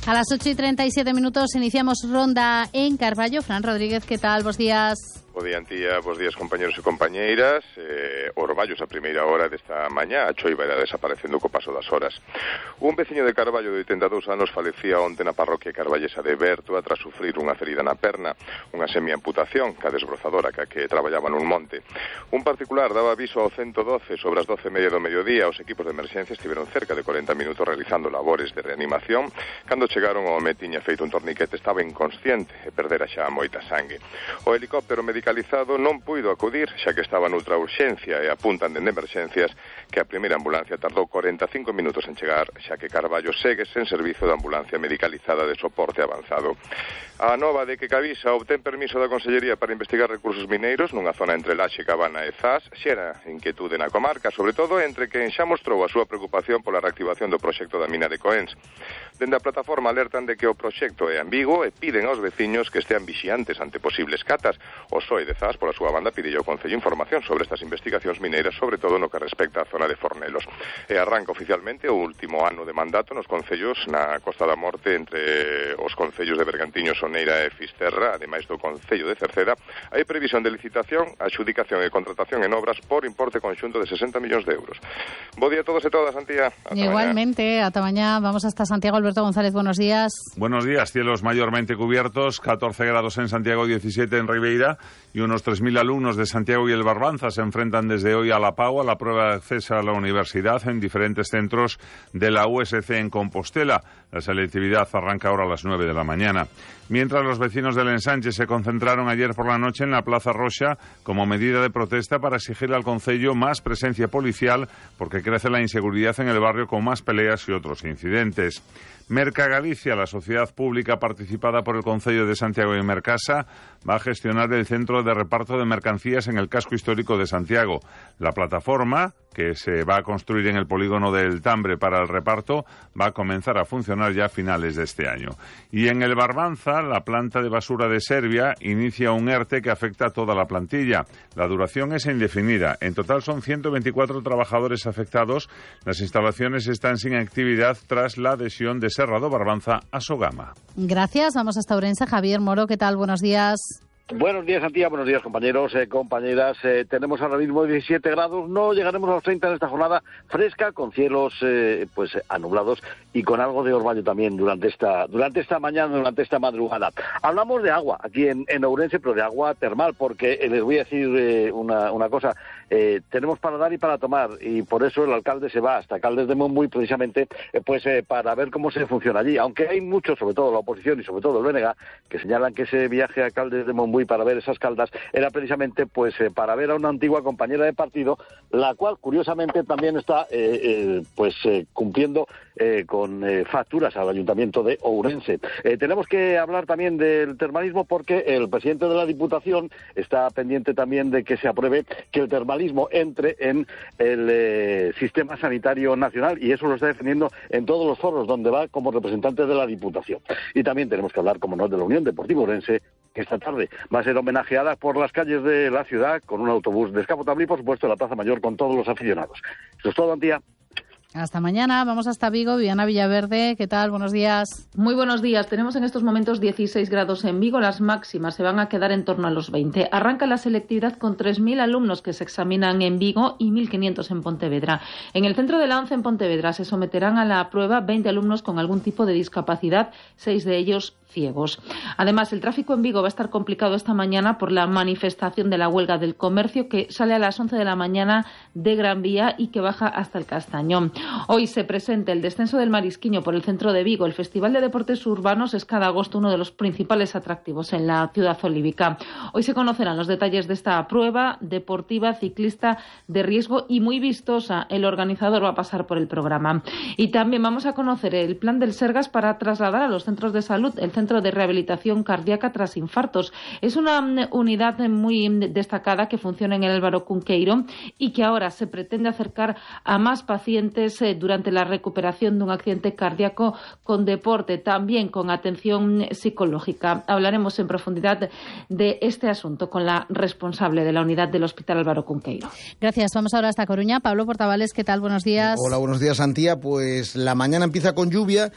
A las 8:37 iniciamos ronda en Carballo. Fran Rodríguez, ¿qué tal? Bos días. Bo día, Antía, bos días, compañeros e compañeiras. Orballos a primeira hora desta mañá, a choiva era desaparecendo co paso das horas. Un veciño de Carballo de 82 anos falecía onte na parroquia carballesa de Bertua tras sufrir unha ferida na perna, unha semiamputación ca desbrozadora ca que traballaba nun monte. Un particular daba aviso ao 112 sobre as 12:30 do mediodía. Os equipos de emerxencia estiveron cerca de 40 minutos realizando labores de reanimación. Cando chegaron, o home tiña feito un torniquete, estaba inconsciente e perdera xa moita sangue. O helicóptero medicalizado non puido acudir, xa que estaba noutra urxencia, e apuntan dende emerxencias que a primeira ambulancia tardou 45 minutos en chegar, xa que Carballo segue sen servizo de ambulancia medicalizada de soporte avanzado. A nova de que Cavisa obtén permiso da Consellería para investigar recursos mineiros nunha zona entre Laxe, Cabana e Zas xera inquietude na comarca, sobre todo entre quen xa mostrou a súa preocupación pola reactivación do proxecto da mina de Coens. Dende a plataforma alertan de que o proxecto é ambiguo e piden aos veciños que estean vixiantes ante posibles catas. O PSOE de Zas, pola súa banda, pide ao Concello información sobre estas investigacións mineiras, sobre todo no que respecta á zona de Fornelos. E arranca oficialmente o último ano de mandato nos concellos na Costa da Morte, entre os concellos de Bergantiño, Soneira e Fisterra, ademais do Concello de Cerceda. Hai previsión de licitación, adxudicación e contratación en obras por importe conxunto de 60 millóns de euros. Bo día a todos e todas, Antía. Igualmente, ata mañá. Vamos hasta Santiago. Alberto González, buenos días. Buenos días. Cielos mayormente cubiertos, 14 grados en Santiago, 17 en Ribeira, y unos 3.000 alumnos de Santiago y el Barbanza se enfrentan desde hoy a la PAU, a la prueba de acceso a la universidad, en diferentes centros de la USC en Compostela. La selectividad arranca ahora a las 9 de la mañana. Mientras, los vecinos del Ensanche se concentraron ayer por la noche en la Plaza Roxa como medida de protesta para exigir al Concello más presencia policial, porque crece la inseguridad en el barrio con más peleas y otros incidentes. Merca Galicia, la sociedad pública participada por el Concello de Santiago y Mercasa, va a gestionar el centro de reparto de mercancías en el casco histórico de Santiago. La plataforma, que se va a construir en el polígono del Tambre para el reparto, va a comenzar a funcionar ya a finales de este año. Y en el Barbanza, la planta de basura de Serbia inicia un ERTE que afecta a toda la plantilla. La duración es indefinida. En total son 124 trabajadores afectados. Las instalaciones están sin actividad tras la adhesión de Serrado Barbanza a Sogama. Gracias. Vamos hasta Ourense. Javier Moro, ¿qué tal? Buenos días. Buenos días, Antía. Buenos días, compañeros, compañeras. Tenemos ahora mismo 17 grados. No llegaremos a los 30 en esta jornada fresca, con cielos anublados y con algo de orvallo también durante esta mañana, durante esta madrugada. Hablamos de agua aquí en Ourense, pero de agua termal, porque les voy a decir una cosa. Tenemos para dar y para tomar, y por eso el alcalde se va hasta Caldes de Montbui precisamente para ver cómo se funciona allí. Aunque hay muchos, sobre todo la oposición y sobre todo el BNG, que señalan que ese viaje a Caldes de Montbui para ver esas caldas era precisamente para ver a una antigua compañera de partido, la cual curiosamente también está cumpliendo con facturas al Ayuntamiento de Ourense. Tenemos que hablar también del termalismo, porque el presidente de la Diputación está pendiente también de que se apruebe que el termalismo entre en el sistema sanitario nacional, y eso lo está defendiendo en todos los foros donde va como representante de la Diputación. Y también tenemos que hablar, como no, de la Unión Deportiva Ourense, que esta tarde va a ser homenajeada por las calles de la ciudad con un autobús descapotable y, por supuesto, la Plaza Mayor con todos los aficionados. Eso es todo, Antía. Hasta mañana. Vamos hasta Vigo. Viviana Villaverde, ¿qué tal? Buenos días. Muy buenos días. Tenemos en estos momentos 16 grados en Vigo. Las máximas se van a quedar en torno a los 20. Arranca la selectividad con 3.000 alumnos que se examinan en Vigo y 1.500 en Pontevedra. En el centro de la ONCE en Pontevedra se someterán a la prueba 20 alumnos con algún tipo de discapacidad, 6 de ellos ciegos. Además, el tráfico en Vigo va a estar complicado esta mañana por la manifestación de la huelga del comercio, que sale a las 11 de la mañana de Gran Vía y que baja hasta el Castañón. Hoy se presenta el descenso del Marisquiño por el centro de Vigo. El Festival de Deportes Urbanos es cada agosto uno de los principales atractivos en la ciudad olívica. Hoy se conocerán los detalles de esta prueba deportiva ciclista de riesgo y muy vistosa. El organizador va a pasar por el programa. Y también vamos a conocer el plan del Sergas para trasladar a los centros de salud el Centro de Rehabilitación Cardíaca tras Infartos. Es una unidad muy destacada que funciona en el Álvaro Cunqueiro y que ahora se pretende acercar a más pacientes durante la recuperación de un accidente cardíaco con deporte, también con atención psicológica. Hablaremos en profundidad de este asunto con la responsable de la unidad del Hospital Álvaro Cunqueiro. Gracias. Vamos ahora hasta Coruña. Pablo Portavales, ¿qué tal? Buenos días. Hola, buenos días, Antía. Pues la mañana empieza con lluvia,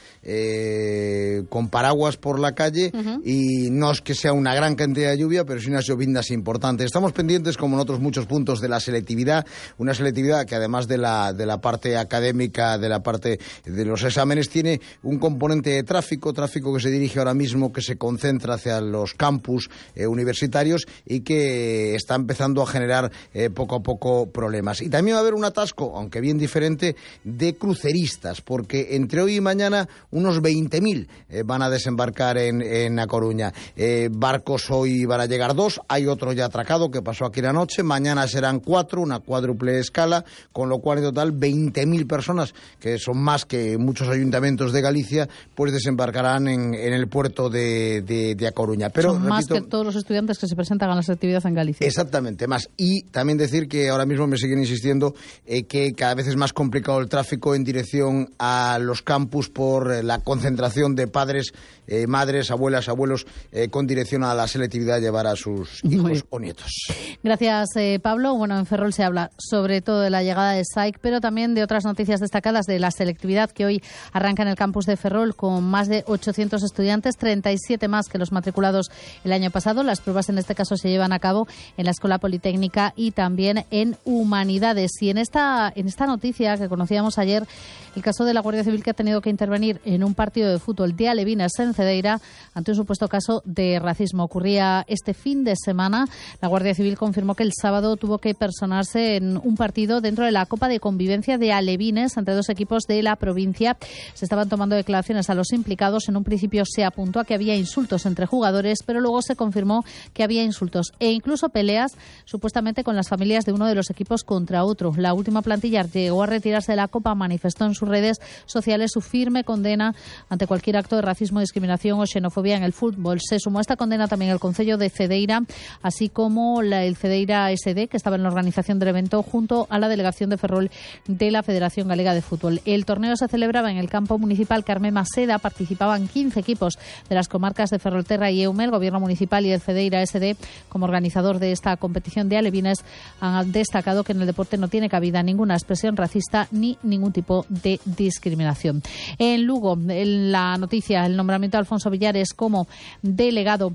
con paraguas por la calle, y no es que sea una gran cantidad de lluvia, pero sí unas llovindas importantes. Estamos pendientes, como en otros muchos puntos, de la selectividad, una selectividad que además de la parte académica, de la parte de los exámenes, tiene un componente de tráfico que se dirige ahora mismo, que se concentra hacia los campus universitarios y que está empezando a generar poco a poco problemas. Y también va a haber un atasco, aunque bien diferente, de cruceristas, porque entre hoy y mañana unos 20.000 van a desembarcar en A Coruña. Barcos hoy van a llegar 2, hay otro ya atracado que pasó aquí la noche, mañana serán 4, una cuádruple escala, con lo cual en total 20.000 personas, que son más que muchos ayuntamientos de Galicia, pues desembarcarán en el puerto de A Coruña. Pero, son más que todos los estudiantes que se presentan a la selectividad en Galicia. Exactamente, más. Y también decir que ahora mismo me siguen insistiendo que cada vez es más complicado el tráfico en dirección a los campus por la concentración de padres, madres, abuelas, abuelos con dirección a la selectividad a llevar a sus hijos o nietos. Gracias, Pablo. Bueno, en Ferrol se habla sobre todo de la llegada de SAIC, pero también de otras noticias destacadas de la selectividad que hoy arranca en el campus de Ferrol con más de 800 estudiantes, 37 más que los matriculados el año pasado. Las pruebas en este caso se llevan a cabo en la Escuela Politécnica y también en Humanidades. Y en esta noticia que conocíamos ayer, el caso de la Guardia Civil que ha tenido que intervenir en un partido de fútbol de alevines en Cedeira ante un supuesto caso de racismo. Ocurría este fin de semana. La Guardia Civil confirmó que el sábado tuvo que personarse en un partido dentro de la Copa de Convivencia de alevines entre dos equipos de la provincia. Se estaban tomando declaraciones a los implicados. En un principio se apuntó a que había insultos entre jugadores, pero luego se confirmó que había insultos e incluso peleas supuestamente con las familias de uno de los equipos contra otro. La última plantilla llegó a retirarse de la Copa, manifestó en sus redes sociales su firme condena ante cualquier acto de racismo, discriminación o xenofobia en el fútbol. Se sumó a esta condena también el Concello de Cedeira, así como el Cedeira SD, que estaba en la organización del evento, junto a la delegación de Ferrol de la Federación Galega de Fútbol. El torneo se celebraba en el campo municipal Carme Maseda. Participaban 15 equipos de las comarcas de Ferrolterra y Eume. El Gobierno Municipal y el Cedeira SD, como organizador de esta competición de alevines, han destacado que en el deporte no tiene cabida ninguna expresión racista ni ningún tipo de discriminación. En Lugo, en la noticia, el nombramiento de Alfonso Villares como delegado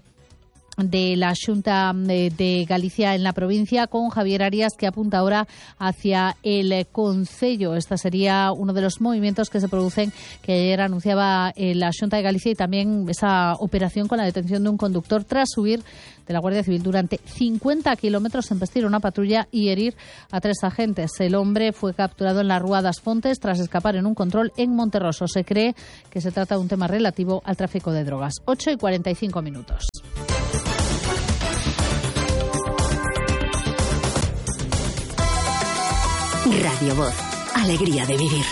de la Xunta de Galicia en la provincia, con Javier Arias, que apunta ahora hacia el Concello. Este sería uno de los movimientos que se producen, que ayer anunciaba la Xunta de Galicia, y también esa operación con la detención de un conductor tras huir de la Guardia Civil durante 50 kilómetros, embestir una patrulla y herir a 3 agentes. El hombre fue capturado en la Rúa das Fontes tras escapar en un control en Monterroso. Se cree que se trata de un tema relativo al tráfico de drogas. 8:45. Radio Voz, alegría de vivir.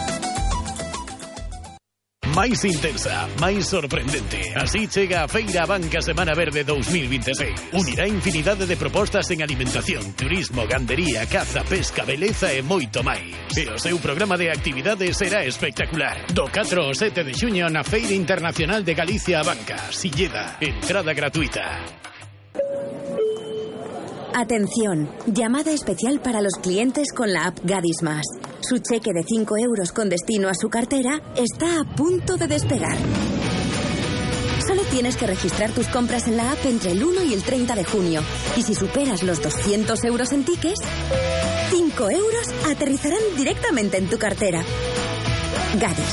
Máis intensa, máis sorprendente. Así chega a Feira Banca Semana Verde 2026. Unirá infinidade de propostas en alimentación, turismo, gandería, caza, pesca, beleza e moito máis. E o seu programa de actividades será espectacular. Do 4 ao 7 de xuño na Feira Internacional de Galicia a Banca, Silleda. Entrada gratuita. Atención, llamada especial para los clientes con la app Gadis Más. Su cheque de 5 euros con destino a su cartera está a punto de despegar. Solo tienes que registrar tus compras en la app entre el 1 y el 30 de junio. Y si superas los 200 euros en tickets, 5 euros aterrizarán directamente en tu cartera. Gadis.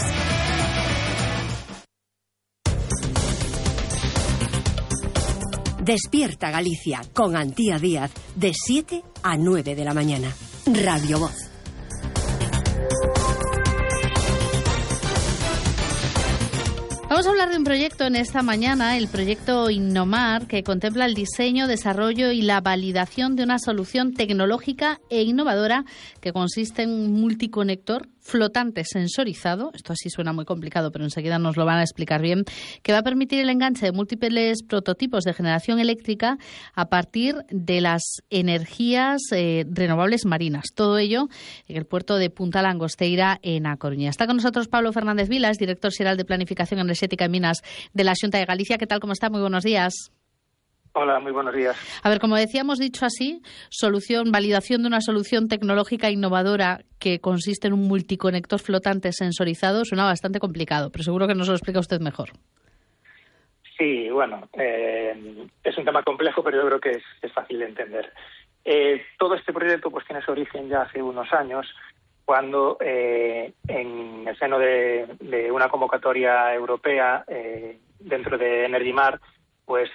Despierta Galicia con Antía Díaz de 7 a 9 de la mañana. Radio Voz. Vamos a hablar de un proyecto en esta mañana, el proyecto Innomar, que contempla el diseño, desarrollo y la validación de una solución tecnológica e innovadora que consiste en un multiconector flotante sensorizado, esto así suena muy complicado, pero enseguida nos lo van a explicar bien, que va a permitir el enganche de múltiples prototipos de generación eléctrica a partir de las energías renovables marinas. Todo ello en el puerto de Punta Langosteira, en A Coruña. Está con nosotros Pablo Fernández Vilas, director xeral de Planificación Enerxética y Minas de la Xunta de Galicia. ¿Qué tal? ¿Cómo está? Muy buenos días. Hola, muy buenos días. A ver, como decíamos, dicho así, validación de una solución tecnológica innovadora que consiste en un multiconector flotante sensorizado, suena bastante complicado, pero seguro que nos lo explica usted mejor. Sí, bueno, es un tema complejo, pero yo creo que es fácil de entender. Todo este proyecto pues tiene su origen ya hace unos años, cuando en el seno de una convocatoria europea dentro de Energimar, pues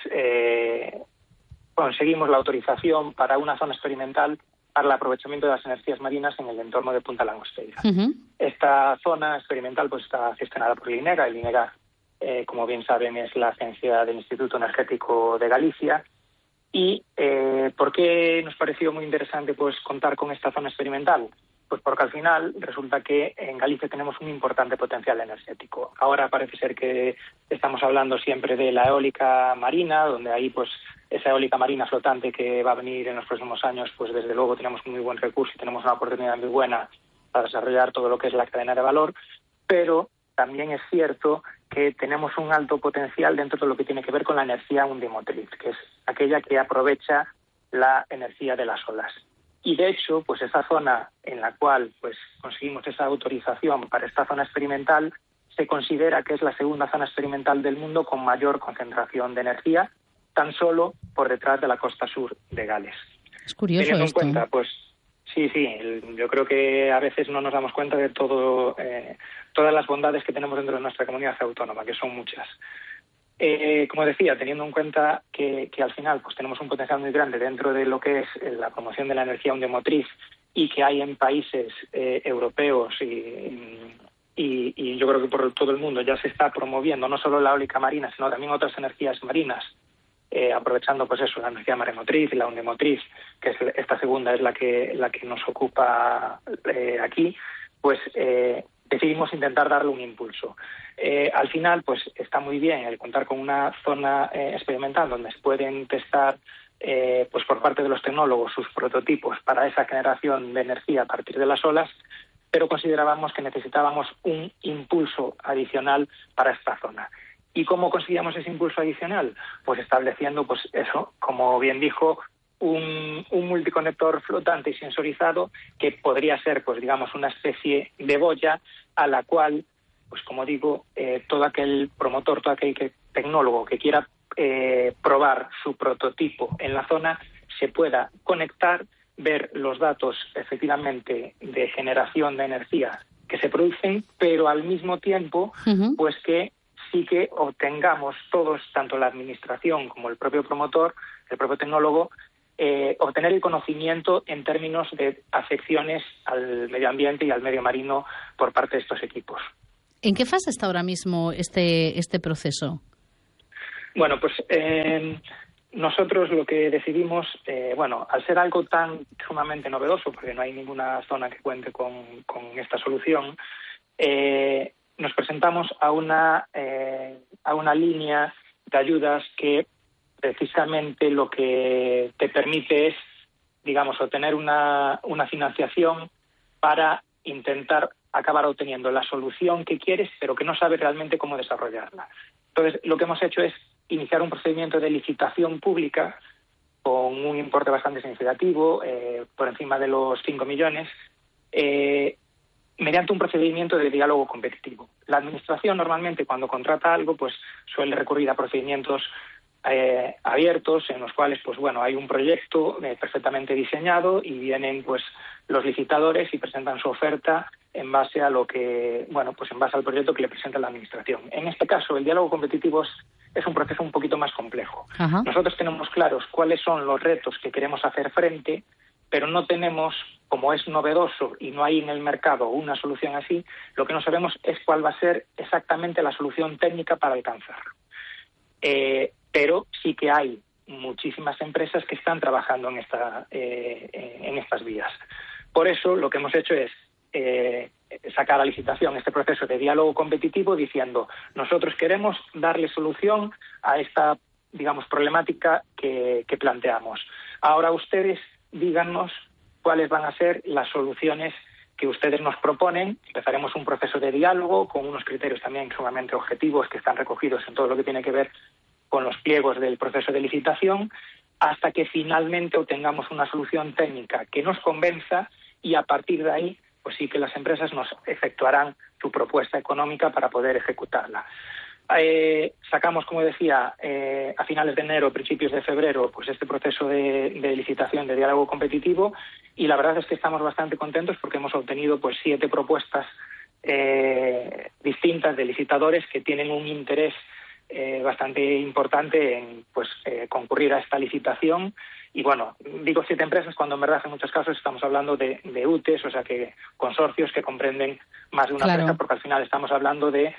conseguimos la autorización para una zona experimental para el aprovechamiento de las energías marinas en el entorno de Punta Langosteira. Uh-huh. Esta zona experimental pues está gestionada por el INEGA. El INEGA, como bien saben, es la agencia del Instituto Energético de Galicia. ¿Y por qué nos pareció muy interesante pues contar con esta zona experimental? Pues porque al final resulta que en Galicia tenemos un importante potencial energético. Ahora parece ser que estamos hablando siempre de la eólica marina, donde ahí pues esa eólica marina flotante que va a venir en los próximos años, pues desde luego tenemos un muy buen recurso y tenemos una oportunidad muy buena para desarrollar todo lo que es la cadena de valor, pero también es cierto que tenemos un alto potencial dentro de lo que tiene que ver con la energía undimotriz, que es aquella que aprovecha la energía de las olas. Y de hecho, pues esa zona en la cual pues conseguimos esa autorización para esta zona experimental se considera que es la segunda zona experimental del mundo con mayor concentración de energía, tan solo por detrás de la costa sur de Gales. Es curioso teniendo esto. En cuenta, pues sí, yo creo que a veces no nos damos cuenta de todas las bondades que tenemos dentro de nuestra comunidad autónoma, que son muchas. Como decía, teniendo en cuenta que al final pues tenemos un potencial muy grande dentro de lo que es la promoción de la energía undimotriz y que hay en países europeos y yo creo que por todo el mundo ya se está promoviendo no solo la eólica marina, sino también otras energías marinas, aprovechando pues eso, la energía maremotriz y la undimotriz, que es esta segunda es la que nos ocupa aquí, pues decidimos intentar darle un impulso. Al final, pues está muy bien el contar con una zona experimental donde se pueden testar, pues por parte de los tecnólogos, sus prototipos para esa generación de energía a partir de las olas, pero considerábamos que necesitábamos un impulso adicional para esta zona. ¿Y cómo conseguíamos ese impulso adicional? Pues estableciendo, pues eso, como bien dijo, un multiconector flotante y sensorizado que podría ser, pues digamos, una especie de boya a la cual, pues como digo, todo aquel promotor, todo aquel tecnólogo que quiera probar su prototipo en la zona se pueda conectar, ver los datos efectivamente de generación de energía que se producen, pero al mismo tiempo, uh-huh, pues que sí que obtengamos todos, tanto la administración como el propio promotor, el propio tecnólogo, obtener el conocimiento en términos de afecciones al medio ambiente y al medio marino por parte de estos equipos. ¿En qué fase está ahora mismo este proceso? Bueno, pues nosotros lo que decidimos, al ser algo tan sumamente novedoso, porque no hay ninguna zona que cuente con esta solución, nos presentamos a una línea de ayudas que precisamente lo que te permite es, digamos, obtener una financiación para intentar acabar obteniendo la solución que quieres, pero que no sabes realmente cómo desarrollarla. Entonces, lo que hemos hecho es iniciar un procedimiento de licitación pública con un importe bastante significativo, por encima de los 5 millones, mediante un procedimiento de diálogo competitivo. La Administración normalmente cuando contrata algo pues suele recurrir a procedimientos abiertos en los cuales pues bueno hay un proyecto perfectamente diseñado y vienen pues los licitadores y presentan su oferta en base a lo que en base al proyecto que le presenta la Administración. En este caso el diálogo competitivo es un proceso un poquito más complejo. Ajá. Nosotros tenemos claros cuáles son los retos que queremos hacer frente, pero no tenemos, como es novedoso y no hay en el mercado una solución así, lo que no sabemos es cuál va a ser exactamente la solución técnica para alcanzarlo. Pero sí que hay muchísimas empresas que están trabajando en estas vías. Por eso lo que hemos hecho es sacar a licitación este proceso de diálogo competitivo diciendo: nosotros queremos darle solución a esta, digamos, problemática que planteamos. Ahora ustedes díganos cuáles van a ser las soluciones que ustedes nos proponen. Empezaremos un proceso de diálogo con unos criterios también sumamente objetivos que están recogidos en todo lo que tiene que ver con los pliegos del proceso de licitación, hasta que finalmente obtengamos una solución técnica que nos convenza, y a partir de ahí pues sí que las empresas nos efectuarán su propuesta económica para poder ejecutarla. Sacamos, como decía, a finales de enero, principios de febrero, pues este proceso de licitación, de diálogo competitivo, y la verdad es que estamos bastante contentos porque hemos obtenido pues 7 propuestas distintas de licitadores que tienen un interés bastante importante en concurrir a esta licitación. Y bueno, digo 7 empresas cuando en verdad en muchos casos estamos hablando de UTEs, o sea que consorcios que comprenden más de una empresa, porque al final estamos hablando de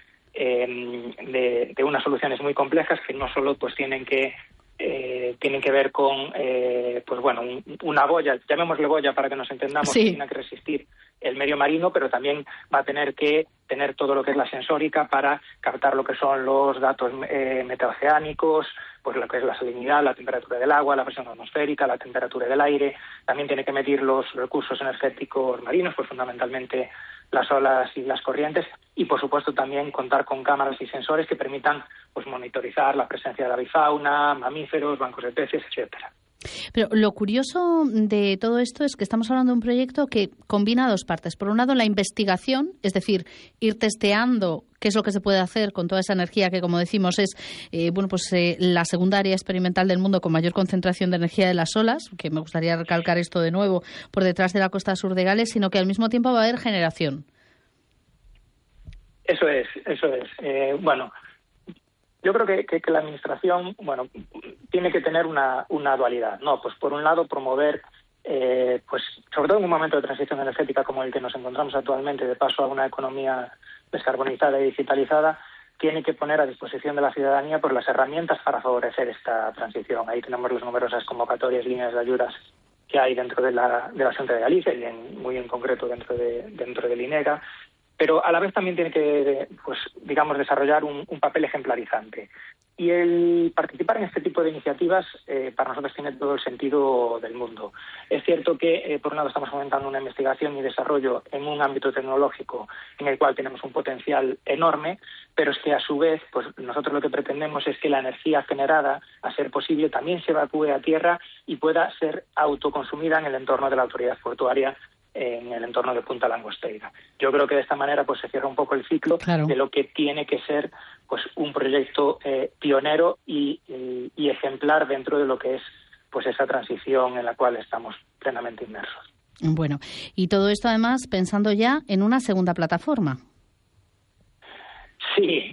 unas soluciones muy complejas que no solo pues tienen que ver con una boya, llamémosle boya para que nos entendamos, que tiene que resistir el medio marino, pero también va a tener que tener todo lo que es la sensórica para captar lo que son los datos meteoceánicos, pues lo que es la salinidad, la temperatura del agua, la presión atmosférica, la temperatura del aire. También tiene que medir los recursos energéticos marinos, pues fundamentalmente las olas y las corrientes, y por supuesto también contar con cámaras y sensores que permitan pues monitorizar la presencia de la avifauna, mamíferos, bancos de peces, etcétera. Pero lo curioso de todo esto es que estamos hablando de un proyecto que combina 2 partes. Por un lado, la investigación, es decir, ir testeando qué es lo que se puede hacer con toda esa energía que, como decimos, es la segunda área experimental del mundo con mayor concentración de energía de las olas, que me gustaría recalcar esto de nuevo, por detrás de la costa sur de Gales, sino que al mismo tiempo va a haber generación. Eso es. Yo creo que la administración, tiene que tener una dualidad, ¿no? Pues por un lado promover, pues sobre todo en un momento de transición energética como el que nos encontramos actualmente, de paso a una economía descarbonizada y digitalizada, tiene que poner a disposición de la ciudadanía pues las herramientas para favorecer esta transición. Ahí tenemos las numerosas convocatorias, líneas de ayudas que hay dentro de la Xunta de Galicia y muy en concreto dentro del INEGA. Pero a la vez también tiene que, desarrollar un papel ejemplarizante. Y el participar en este tipo de iniciativas para nosotros tiene todo el sentido del mundo. Es cierto que, por un lado, estamos fomentando una investigación y desarrollo en un ámbito tecnológico en el cual tenemos un potencial enorme, pero es que, a su vez, pues nosotros lo que pretendemos es que la energía generada, a ser posible, también se evacúe a tierra y pueda ser autoconsumida en el entorno de la autoridad portuaria, en el entorno de Punta Langosteira. Yo creo que de esta manera pues se cierra un poco el ciclo de lo que tiene que ser pues un proyecto pionero y ejemplar dentro de lo que es pues esa transición en la cual estamos plenamente inmersos. Bueno, y todo esto además pensando ya en una segunda plataforma. Sí.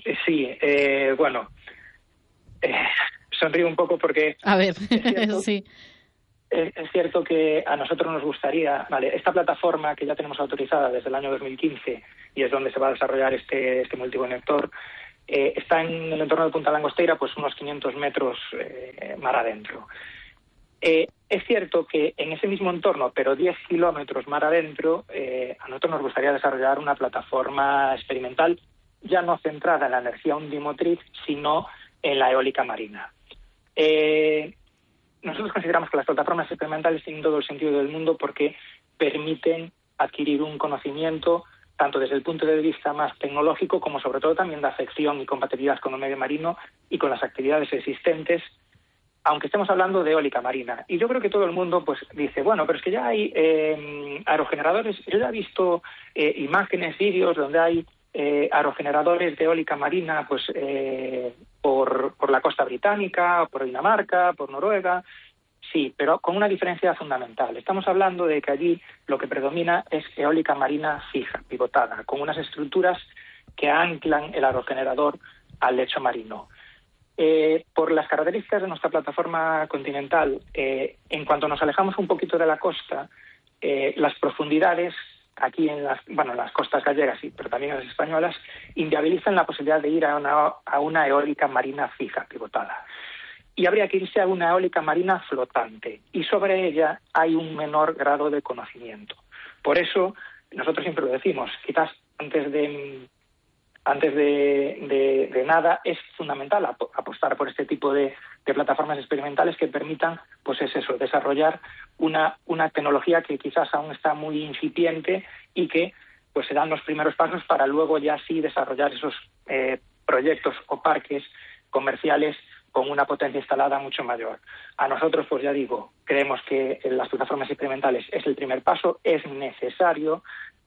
Sonrío un poco porque... A ver, sí. Es cierto que a nosotros nos gustaría, esta plataforma que ya tenemos autorizada desde el año 2015 y es donde se va a desarrollar este multiconector, está en el entorno de Punta Langosteira, pues unos 500 metros mar adentro. Es cierto que en ese mismo entorno, pero 10 kilómetros mar adentro, a nosotros nos gustaría desarrollar una plataforma experimental ya no centrada en la energía undimotriz, sino en la eólica marina. Nosotros consideramos que las plataformas experimentales tienen todo el sentido del mundo porque permiten adquirir un conocimiento tanto desde el punto de vista más tecnológico como sobre todo también de afección y compatibilidad con el medio marino y con las actividades existentes, aunque estemos hablando de eólica marina. Y yo creo que todo el mundo pues dice, pero es que ya hay aerogeneradores. Yo ya he visto imágenes, vídeos donde hay aerogeneradores de eólica marina pues por la costa británica, por Dinamarca, por Noruega. Sí, pero con una diferencia fundamental. Estamos hablando de que allí lo que predomina es eólica marina fija, pivotada, con unas estructuras que anclan el aerogenerador al lecho marino. Por las características de nuestra plataforma continental, en cuanto nos alejamos un poquito de la costa, las profundidades aquí en las costas gallegas, pero también en las españolas, inviabilizan la posibilidad de ir a una eólica marina fija, pivotada. Y habría que irse a una eólica marina flotante, y sobre ella hay un menor grado de conocimiento. Por eso, nosotros siempre lo decimos, quizás antes de nada es fundamental apostar por este tipo de plataformas experimentales que permitan, pues es eso, desarrollar una tecnología que quizás aún está muy incipiente y que pues se dan los primeros pasos para luego ya sí desarrollar esos proyectos o parques comerciales con una potencia instalada mucho mayor. A nosotros, pues ya digo, creemos que las plataformas experimentales es el primer paso, es necesario.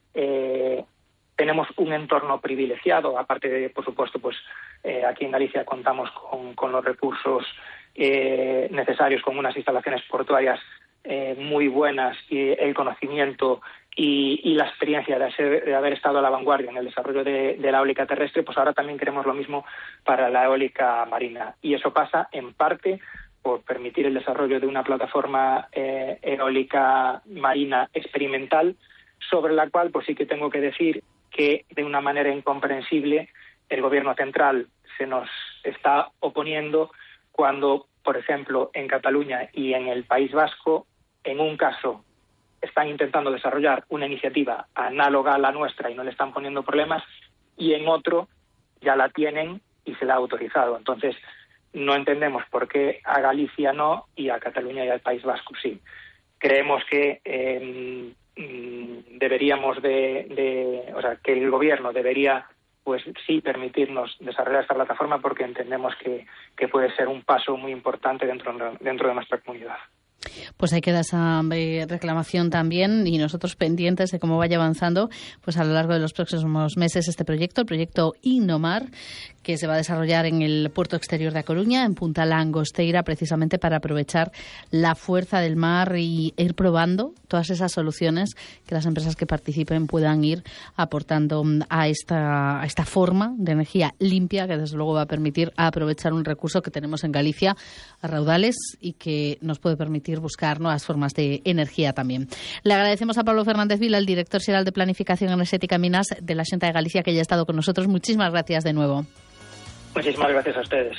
Tenemos un entorno privilegiado, aparte de, por supuesto, pues aquí en Galicia contamos con los recursos necesarios, con unas instalaciones portuarias muy buenas, y el conocimiento y la experiencia de haber estado a la vanguardia en el desarrollo de la eólica terrestre, pues ahora también queremos lo mismo para la eólica marina. Y eso pasa, en parte, por permitir el desarrollo de una plataforma eólica marina experimental, sobre la cual pues sí que tengo que decir que de una manera incomprensible el Gobierno central se nos está oponiendo cuando, por ejemplo, en Cataluña y en el País Vasco, en un caso están intentando desarrollar una iniciativa análoga a la nuestra y no le están poniendo problemas, y en otro ya la tienen y se la ha autorizado. Entonces, no entendemos por qué a Galicia no y a Cataluña y al País Vasco sí. Creemos que deberíamos o sea, que el Gobierno debería, pues sí, permitirnos desarrollar esta plataforma, porque entendemos que puede ser un paso muy importante dentro de nuestra comunidad. Pues ahí queda esa reclamación también, y nosotros pendientes de cómo vaya avanzando pues a lo largo de los próximos meses este proyecto, el proyecto Innomar, que se va a desarrollar en el puerto exterior de A Coruña, en Punta Langosteira, precisamente para aprovechar la fuerza del mar y ir probando todas esas soluciones que las empresas que participen puedan ir aportando a esta forma de energía limpia, que desde luego va a permitir aprovechar un recurso que tenemos en Galicia a raudales y que nos puede permitir buscar nuevas formas de energía también. Le agradecemos a Pablo Fernández Vila, el director xeral de Planificación Enerxética e Minas de la Xunta de Galicia, que haya estado con nosotros. Muchísimas gracias de nuevo. Muchísimas gracias a ustedes.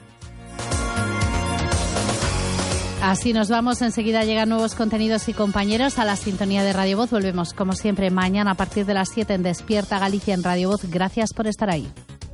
Así nos vamos. Enseguida llegan nuevos contenidos y compañeros a la sintonía de Radio Voz. Volvemos, como siempre, mañana a partir de las 7 en Despierta Galicia en Radio Voz. Gracias por estar ahí.